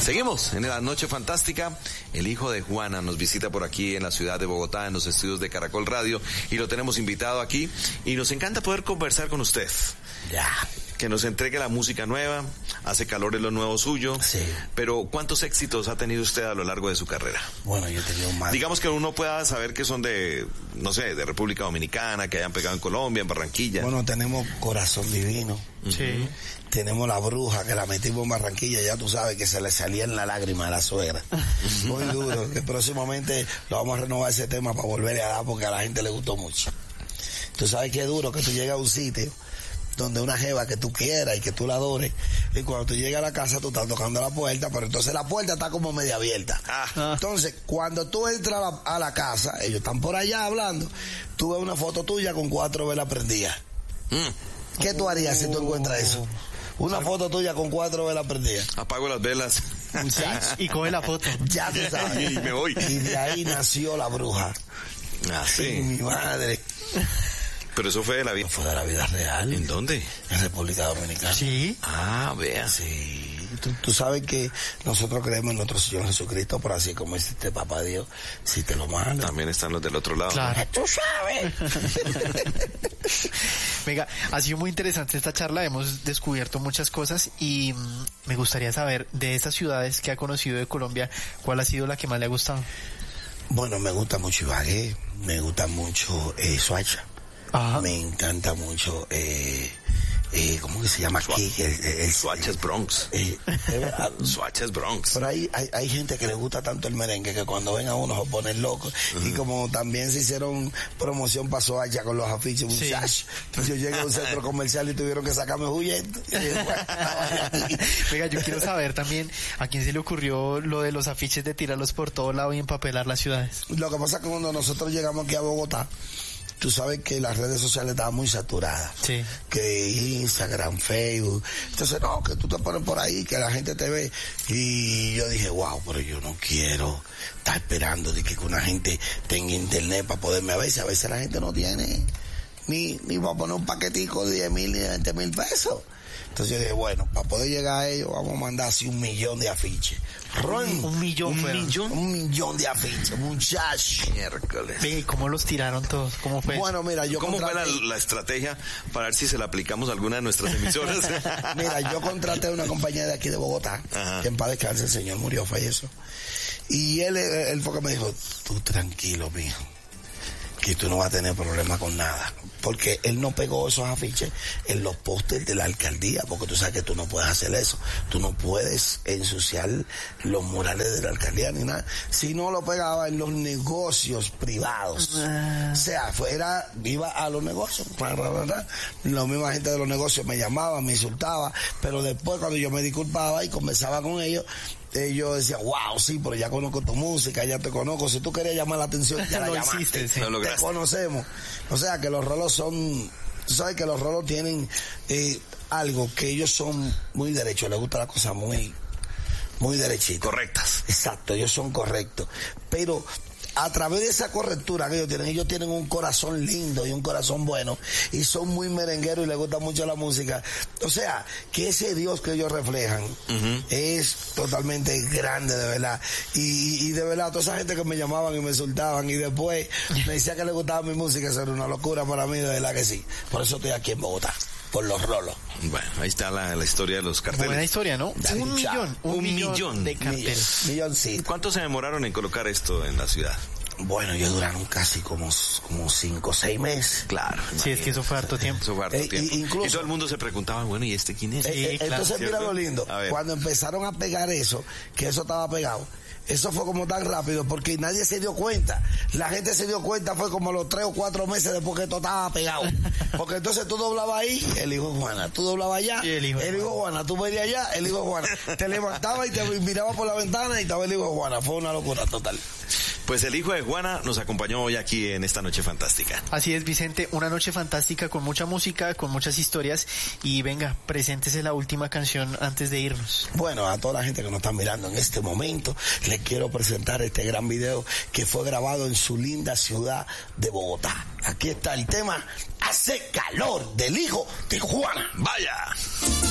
Seguimos en la Noche Fantástica. El hijo de Juana nos visita por aquí en la ciudad de Bogotá, en los estudios de Caracol Radio, y lo tenemos invitado aquí, y nos encanta poder conversar con usted. Ya. Que nos entregue la música nueva, hace calor en lo nuevo suyo. Sí. Pero ¿cuántos éxitos ha tenido usted a lo largo de su carrera? Bueno, yo he tenido más. Digamos que uno pueda saber que son de, no sé, de República Dominicana, que hayan pegado en Colombia, en Barranquilla. Bueno, tenemos Corazón Divino. Sí. Tenemos La Bruja, que la metimos en Barranquilla, ya tú sabes que se le salían la lágrima a la suegra. Muy duro, que próximamente lo vamos a renovar ese tema para volver a dar, porque a la gente le gustó mucho. Tú sabes que es duro que tú llegas a un sitio donde una jeva que tú quieras y que tú la adores, y cuando tú llegas a la casa tú estás tocando la puerta, pero entonces la puerta está como media abierta. Entonces, cuando tú entras a la casa, ellos están por allá hablando, tú ves una foto tuya con 4 velas prendidas. ¿Qué tú harías si tú encuentras eso? Una foto tuya con 4 velas prendidas. Apago las velas. Y coge la foto. Ya tú sabes. Y me voy. Y de ahí nació La Bruja. Ah, sí. Mi madre. Pero eso fue de la vida. Fue de la vida real. ¿En dónde? En República Dominicana. Sí. Ah, vea. Sí. Tú sabes que nosotros creemos en nuestro Señor Jesucristo, por así como existe Papá Dios, si te lo manda. También están los del otro lado. Claro. Tú sabes. Venga, ha sido muy interesante esta charla, hemos descubierto muchas cosas y me gustaría saber de estas ciudades que ha conocido de Colombia, ¿cuál ha sido la que más le ha gustado? Bueno, me gusta mucho Ibagué, me gusta mucho Soacha. Ajá. Me encanta mucho, ¿cómo que se llama aquí? Soacha es Bronx. Soacha es Bronx. Pero hay gente que le gusta tanto el merengue que cuando ven a uno se ponen locos. Y como también se hicieron promoción para Soacha con los afiches, Sí. muchachos. Yo llegué a un centro comercial y tuvieron que sacarme huyendo. Venga, yo quiero saber también a quién se le ocurrió lo de los afiches de tirarlos por todo lado y empapelar las ciudades. Lo que pasa es que cuando nosotros llegamos aquí a Bogotá, tú sabes que las redes sociales estaban muy saturadas. Sí. Que Instagram, Facebook. Entonces, no, que tú te pones por ahí, que la gente te ve. Y yo dije, wow, pero yo no quiero estar esperando de que una gente tenga internet para poderme a veces la gente no tiene ni va a poner un paquetico de 10,000 ni 20,000 pesos. Entonces yo dije, bueno, para poder llegar a ellos vamos a mandar así 1 millón de afiches. Un millón. 1 millón de afiches, muchachos. Miércoles. Venga, ¿y cómo los tiraron todos? ¿Cómo fue? Bueno, mira, yo ¿Cómo fue la estrategia para ver si se la aplicamos a alguna de nuestras emisoras? Mira, yo contraté a una compañía de aquí de Bogotá, Ajá. que en paz descanse, el señor murió, falleció. Y él fue que me dijo, tú tranquilo, mijo, que tú no vas a tener problema con nada. Porque él no pegó esos afiches en los pósters de la alcaldía, porque tú sabes que tú no puedes hacer eso. Tú no puedes ensuciar los murales de la alcaldía ni nada. Si no lo pegaba en los negocios privados. O sea, iba a los negocios. La misma gente de los negocios me llamaba, me insultaba, pero después cuando yo me disculpaba y conversaba con ellos decían, wow, sí, pero ya conozco tu música, ya te conozco. Si tú querías llamar la atención, ya la llamaste. Hiciste, sí. Te conocemos. O sea, que los rolos son, tú sabes que los rolos tienen algo, que ellos son muy derechos, les gusta la cosa muy derechita. Correctas. Exacto, ellos son correctos. Pero a través de esa correctura que ellos tienen un corazón lindo y un corazón bueno, y son muy merengueros y les gusta mucho la música. O sea, que ese Dios que ellos reflejan es totalmente grande, de verdad. Y de verdad, toda esa gente que me llamaban y me insultaban y después me decía que les gustaba mi música, eso era una locura para mí, de verdad que sí. Por eso estoy aquí en Bogotá, por los rolos. Bueno, ahí está la historia de los carteles. Buena historia, ¿no? Dale, Un millón de carteles. Milloncito. ¿Cuánto se demoraron en colocar esto en la ciudad? Bueno, ellos duraron casi como 5 o 6 meses. Claro. Sí, es que eso fue harto tiempo. Eso fue harto tiempo. Incluso, y todo el mundo se preguntaba, bueno, ¿y este quién es? Sí, claro. Entonces mira lo lindo, A ver. cuando empezaron a pegar eso, que eso estaba pegado, eso fue como tan rápido porque nadie se dio cuenta. La gente se dio cuenta fue como a los 3 o 4 meses después que esto estaba pegado. Porque entonces tú doblabas ahí, el hijo de Juana, tú doblabas allá, Y el hijo de Juana, tú venías allá, el hijo de Juana. Te levantabas y te mirabas por la ventana y estaba el hijo de Juana. Fue una locura total. Pues el hijo de Juana nos acompañó hoy aquí en esta Noche Fantástica. Así es, Vicente, una noche fantástica con mucha música, con muchas historias. Y venga, preséntese la última canción antes de irnos. Bueno, a toda la gente que nos está mirando en este momento, les quiero presentar este gran video que fue grabado en su linda ciudad de Bogotá. Aquí está el tema Hace Calor, del hijo de Juana. ¡Vaya!